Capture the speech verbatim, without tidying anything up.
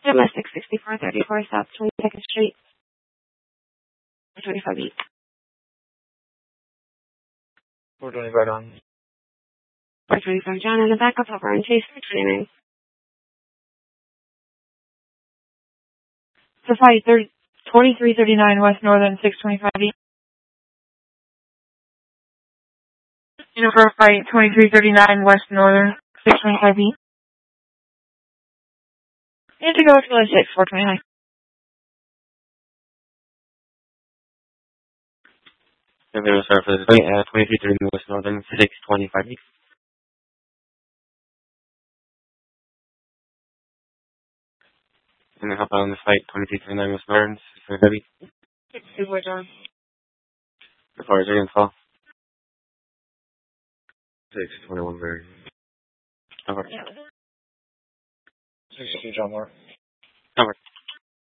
Domestic sixty-four thirty-four South twenty-second Street. twenty-five east. four twenty-five on. four twenty-five John in the backup over on Chase twenty-nine. So flight twenty-three thirty-nine West Northern six twenty-five east. You know, for flight twenty-three thirty-nine West Northern six twenty-five east. And to go to six four twenty-nine. And then we'll start for the flight at twenty-three thirty-nine West Northern six twenty-five east. And then hop on the flight twenty-three thirty-nine West Northern six twenty-five east. Two four John. The flight is going to fall. six twenty-one very. Over. six two John Moore. Over.